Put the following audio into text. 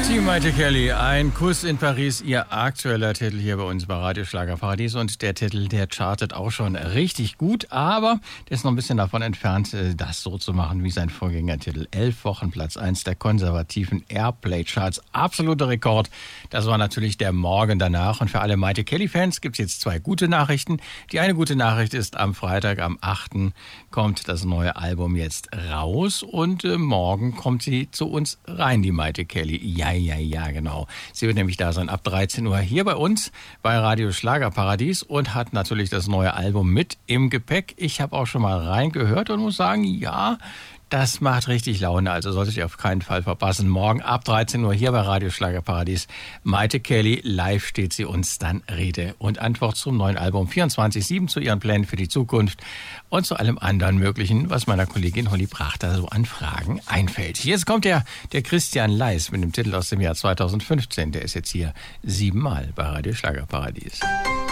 Die Maite Kelly, ein Kuss in Paris, ihr aktueller Titel hier bei uns bei Radio Schlagerparadies. Und der Titel, der chartet auch schon richtig gut, aber der ist noch ein bisschen davon entfernt, das so zu machen wie sein Vorgängertitel. 11 Wochen Platz 1 der konservativen Airplay-Charts. Absoluter Rekord. Das war natürlich der Morgen danach. Und für alle Maite Kelly-Fans gibt es jetzt zwei gute Nachrichten. Die eine gute Nachricht ist, am Freitag, am 8. kommt das neue Album jetzt raus. Und morgen kommt sie zu uns rein, die Maite Kelly. Ja, genau. Sie wird nämlich da sein ab 13 Uhr hier bei uns bei Radio Schlagerparadies und hat natürlich das neue Album mit im Gepäck. Ich habe auch schon mal reingehört und muss sagen, ja, das macht richtig Laune, also solltet ihr auf keinen Fall verpassen. Morgen ab 13 Uhr hier bei Radio Schlagerparadies. Maite Kelly, live steht sie uns dann Rede und Antwort zum neuen Album 24/7, zu ihren Plänen für die Zukunft und zu allem anderen Möglichen, was meiner Kollegin Holly Brachter so an Fragen einfällt. Jetzt kommt der Christian Leis mit dem Titel aus dem Jahr 2015. Der ist jetzt hier 7-mal bei Radio Schlagerparadies.